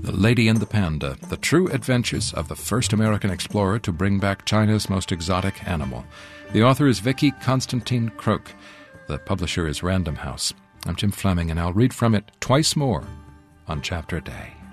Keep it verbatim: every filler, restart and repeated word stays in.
The Lady and the Panda, the true adventures of the first American explorer to bring back China's most exotic animal. The author is Vicky Constantine Croak. The publisher is Random House. I'm Jim Fleming, and I'll read from it twice more on Chapter a Day.